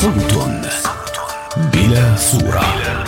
صوت بلا صورة.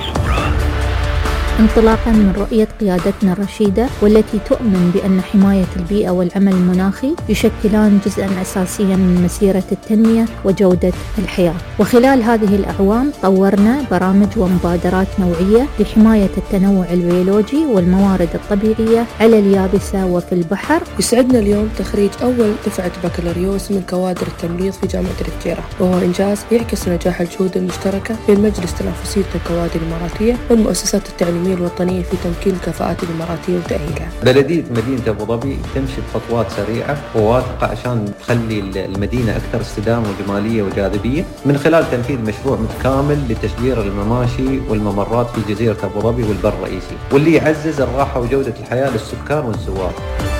انطلاقا من رؤية قيادتنا الرشيدة والتي تؤمن بأن حماية البيئة والعمل المناخي يشكلان جزءا أساسيا من مسيرة التنمية وجودة الحياة، وخلال هذه الأعوام طورنا برامج ومبادرات نوعية لحماية التنوع البيولوجي والموارد الطبيعية على اليابسة وفي البحر. يسعدنا اليوم تخريج أول دفعة بكالوريوس من كوادر التمريض في جامعة الفجيرة، وهو إنجاز يعكس نجاح الجهود المشتركة بين مجلس تنافسية الكوادر الإماراتية والمؤسسات التعليمية الوطنية في تمكين الكفاءات الإماراتية وتأهيلها. بلدية مدينة أبو ظبي تمشي بخطوات سريعة وواثقة عشان تخلي المدينة أكثر استدامة وجمالية وجاذبية من خلال تنفيذ مشروع متكامل لتشجير المماشي والممرات في جزيرة أبو ظبي والبر الرئيسي، واللي يعزز الراحة وجودة الحياة للسكان والزوار.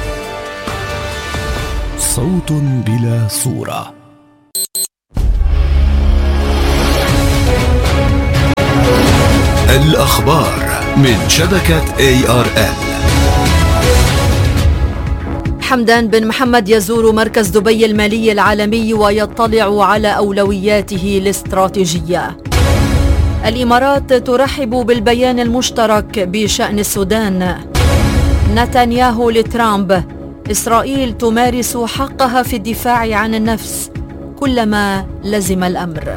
صوت بلا صورة. الأخبار من شبكة ARN. حمدان بن محمد يزور مركز دبي المالي العالمي ويطلع على أولوياته الاستراتيجية. الإمارات ترحب بالبيان المشترك بشأن السودان. نتنياهو لترامب: إسرائيل تمارس حقها في الدفاع عن النفس كلما لزم الأمر.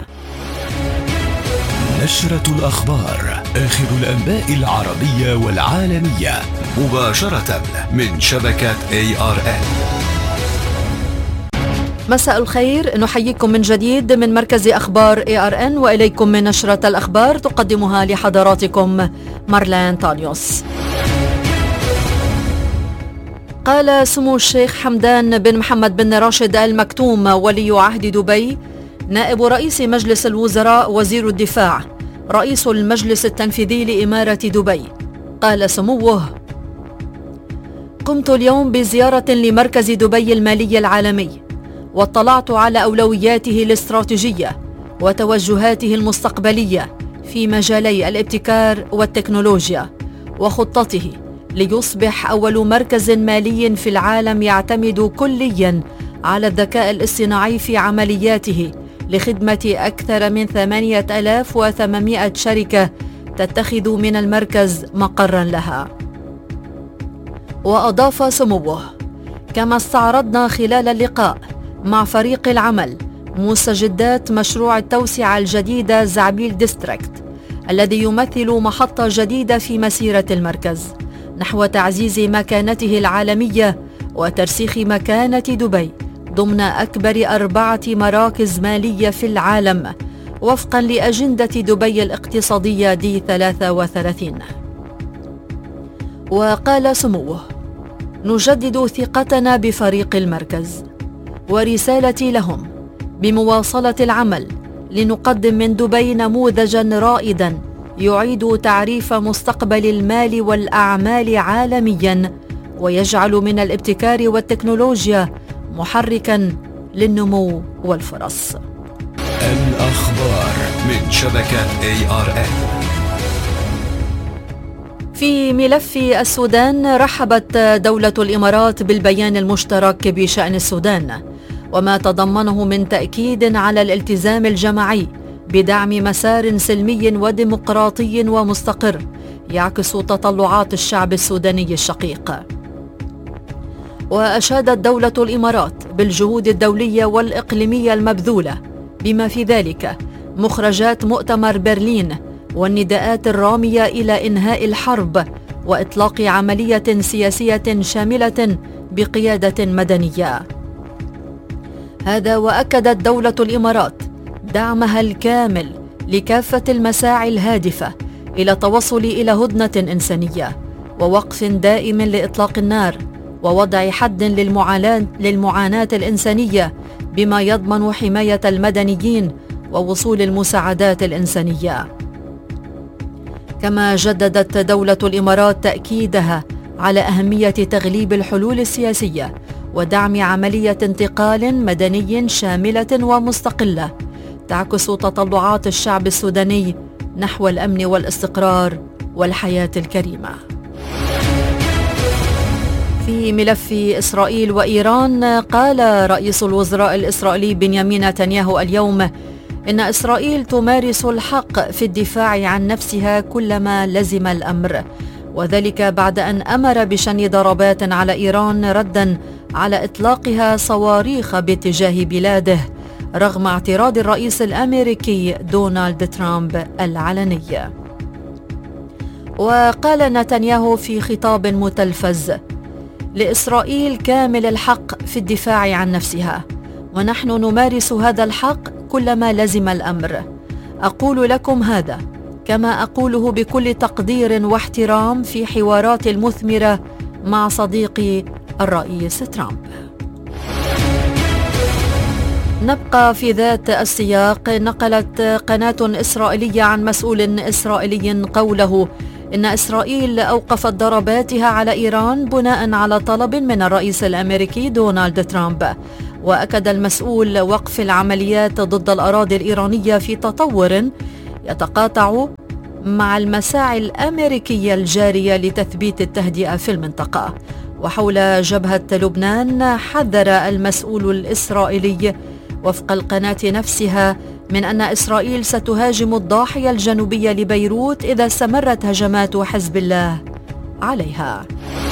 نشرة الأخبار، آخر الأنباء العربية والعالمية، مباشرة من شبكة ARN. مساء الخير، نحييكم من جديد من مركز أخبار ARN، وإليكم من نشرة الأخبار تقدمها لحضراتكم مارلين تانيوس. قال سمو الشيخ حمدان بن محمد بن راشد آل مكتوم ولي عهد دبي، نائب رئيس مجلس الوزراء، وزير الدفاع، رئيس المجلس التنفيذي لإمارة دبي، قال سموه: قمت اليوم بزيارة لمركز دبي المالي العالمي، واطلعت على أولوياته الاستراتيجية وتوجهاته المستقبلية في مجالي الابتكار والتكنولوجيا، وخطته ليصبح أول مركز مالي في العالم يعتمد كلياً على الذكاء الاصطناعي في عملياته لخدمة أكثر من 8800 شركة تتخذ من المركز مقراً لها. وأضاف سموه: كما استعرضنا خلال اللقاء مع فريق العمل مستجدات مشروع التوسعة الجديدة زعبيل ديستريكت، الذي يمثل محطة جديدة في مسيرة المركز نحو تعزيز مكانته العالمية وترسيخ مكانة دبي ضمن أكبر 4 مراكز مالية في العالم وفقاً لأجندة دبي الاقتصادية دي 33. وقال سموه: نجدد ثقتنا بفريق المركز، ورسالتي لهم بمواصلة العمل لنقدم من دبي نموذجاً رائداً يعيد تعريف مستقبل المال والأعمال عالمياً، ويجعل من الابتكار والتكنولوجيا محركاً للنمو والفرص. الأخبار من شبكة ARN. في ملف السودان، رحبت دولة الإمارات بالبيان المشترك بشأن السودان وما تضمنه من تأكيد على الالتزام الجماعي بدعم مسار سلمي وديمقراطي ومستقر يعكس تطلعات الشعب السوداني الشقيق. وأشادت دولة الإمارات بالجهود الدولية والإقليمية المبذولة بما في ذلك مخرجات مؤتمر برلين والنداءات الرامية إلى إنهاء الحرب وإطلاق عملية سياسية شاملة بقيادة مدنية. هذا وأكدت دولة الإمارات دعمها الكامل لكافة المساعي الهادفة إلى التوصل إلى هدنة إنسانية ووقف دائم لإطلاق النار ووضع حد للمعاناة الإنسانية بما يضمن حماية المدنيين ووصول المساعدات الإنسانية. كما جددت دولة الإمارات تأكيدها على أهمية تغليب الحلول السياسية ودعم عملية انتقال مدني شاملة ومستقلة تعكس تطلعات الشعب السوداني نحو الأمن والاستقرار والحياة الكريمة. في ملف إسرائيل وإيران، قال رئيس الوزراء الإسرائيلي بنيامين نتنياهو اليوم إن إسرائيل تمارس الحق في الدفاع عن نفسها كلما لزم الأمر، وذلك بعد أن أمر بشن ضربات على إيران رداً على إطلاقها صواريخ باتجاه بلاده رغم اعتراض الرئيس الأمريكي دونالد ترامب العلني. وقال نتنياهو في خطاب متلفز: لإسرائيل كامل الحق في الدفاع عن نفسها، ونحن نمارس هذا الحق كلما لزم الأمر. أقول لكم هذا كما أقوله بكل تقدير واحترام في حوارات المثمرة مع صديقي الرئيس ترامب. نبقى في ذات السياق. نقلت قناة إسرائيلية عن مسؤول إسرائيلي قوله إن إسرائيل أوقفت ضرباتها على إيران بناء على طلب من الرئيس الأمريكي دونالد ترامب. وأكد المسؤول وقف العمليات ضد الأراضي الإيرانية في تطور يتقاطع مع المساعي الأمريكية الجارية لتثبيت التهدئة في المنطقة. وحول جبهة لبنان، حذر المسؤول الإسرائيلي وفق القناة نفسها من أن إسرائيل ستهاجم الضاحية الجنوبية لبيروت إذا استمرت هجمات حزب الله عليها.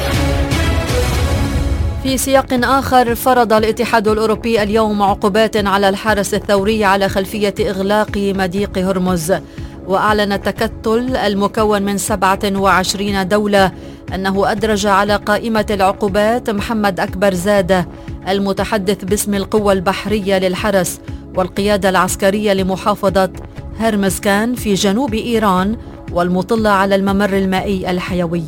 في سياق آخر، فرض الاتحاد الأوروبي اليوم عقوبات على الحرس الثوري على خلفية إغلاق مضيق هرمز. وأعلن التكتل المكون من 27 دولة أنه أدرج على قائمة العقوبات محمد أكبر زادة المتحدث باسم القوى البحرية للحرس والقيادة العسكرية لمحافظة هرمزكان في جنوب إيران والمطلة على الممر المائي الحيوي.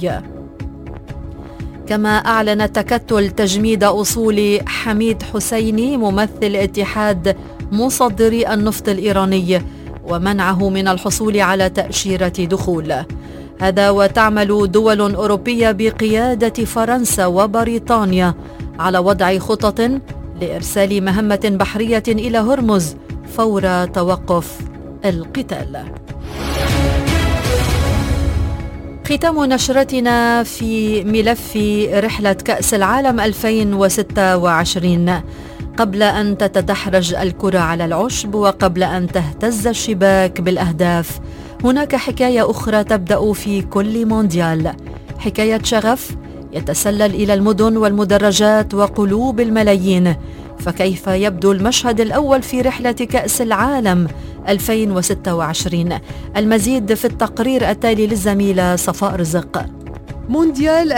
كما أعلن التكتل تجميد أصول حميد حسيني ممثل اتحاد مصدري النفط الإيراني ومنعه من الحصول على تأشيرة دخول. هذا وتعمل دول أوروبية بقيادة فرنسا وبريطانيا على وضع خطط لإرسال مهمة بحرية إلى هرمز فور توقف القتال. ختام نشرتنا في ملف رحلة كأس العالم 2026. قبل أن تتدحرج الكرة على العشب وقبل أن تهتز الشباك بالأهداف، هناك حكاية أخرى تبدأ في كل مونديال، حكاية شغف يتسلل إلى المدن والمدرجات وقلوب الملايين. فكيف يبدو المشهد الأول في رحلة كأس العالم 2026؟ المزيد في التقرير التالي للزميلة صفاء رزق. مونديال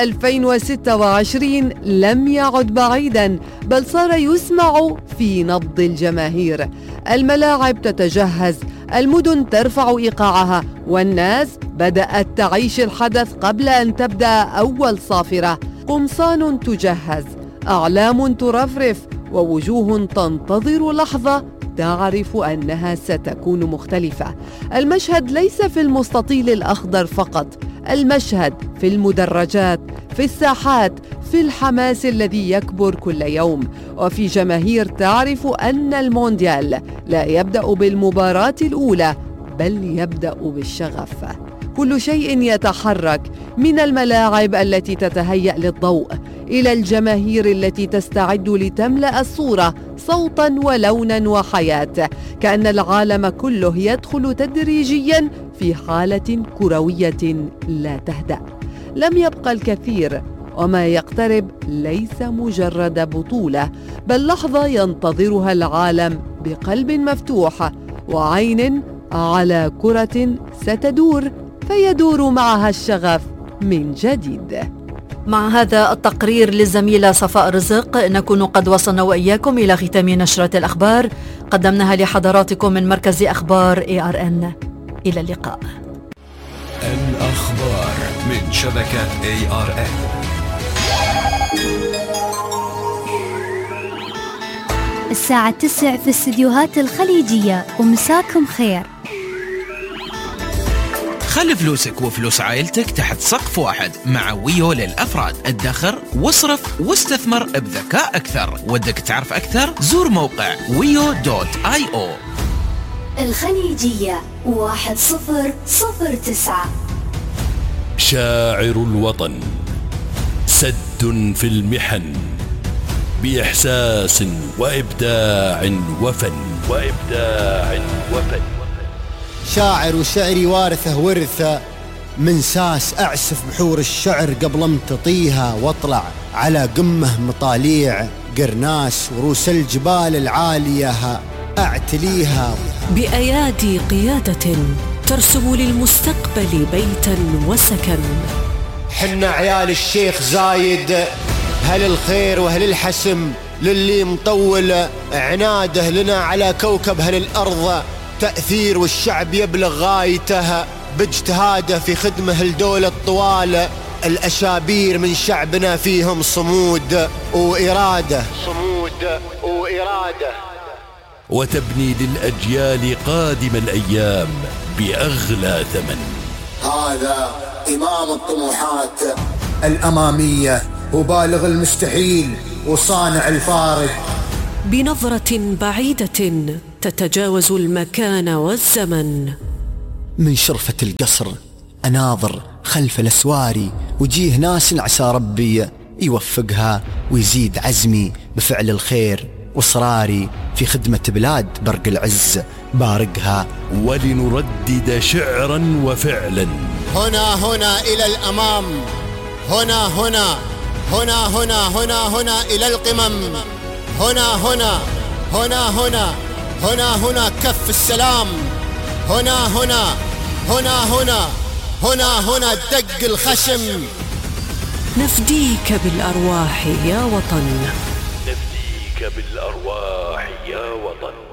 2026 لم يعد بعيدا، بل صار يسمع في نبض الجماهير. الملاعب تتجهز، المدن ترفع إيقاعها، والناس بدأت تعيش الحدث قبل أن تبدأ أول صافرة. قمصان تجهز، أعلام ترفرف، ووجوه تنتظر لحظة تعرف أنها ستكون مختلفة. المشهد ليس في المستطيل الأخضر فقط، المشهد في المدرجات، في الساحات، في الحماس الذي يكبر كل يوم، وفي جماهير تعرف أن المونديال لا يبدأ بالمباراة الأولى بل يبدأ بالشغف. كل شيء يتحرك، من الملاعب التي تتهيأ للضوء إلى الجماهير التي تستعد لتملأ الصورة صوتا ولونا وحياة، كأن العالم كله يدخل تدريجيا في حالة كروية لا تهدأ. لم يبقى الكثير، وما يقترب ليس مجرد بطولة بل لحظة ينتظرها العالم بقلب مفتوح وعين على كرة ستدور فيدور معها الشغف من جديد. مع هذا التقرير للزميلة صفاء رزق نكون قد وصلنا وإياكم إلى ختام نشرة الأخبار قدمناها لحضراتكم من مركز أخبار ARN. إلى اللقاء. الأخبار من شبكة ARN. الساعة 9 في الاستديوهات الخليجية، ومساكم خير. خلي فلوسك وفلوس عائلتك تحت سقف واحد مع ويو للأفراد. ادخر واصرف واستثمر بذكاء أكثر. ودك تعرف أكثر؟ زور موقع wiyo.io. الخليجية 1009. شاعر الوطن، سد في المحن، بإحساس وإبداع وفن. شاعر وشعري وارثه ورثه، من ساس أعسف بحور الشعر قبل امتطيها، واطلع على قمه مطاليع قرناس وروس الجبال العالية أعتليها. بأيادي قيادة ترسم للمستقبل بيتا وسكن. حنا عيال الشيخ زايد، هل الخير وهل الحسم للي مطول عناده لنا على كوكب هل الأرض تأثير، والشعب يبلغ غايته باجتهاده في خدمه الدولة الطوال. الأشابير من شعبنا فيهم صمود وإرادة، وتبني للأجيال قادم الأيام بأغلى ثمن. هذا إمام الطموحات الأمامية، وبالغ المستحيل وصانع الفارق. بنظرة بعيدة تتجاوز المكان والزمن. من شرفة القصر أناظر خلف الأسواري، وجيه ناس عسى ربي يوفقها ويزيد عزمي بفعل الخير وإصراري في خدمة بلاد برق العز بارقها. ولنردد شعرا وفعلا. هنا إلى الأمام، هنا إلى القمم. هنا كف السلام. هنا دق الخشم. نفديك بالأرواح يا وطن. نفديك بالأرواح يا وطن.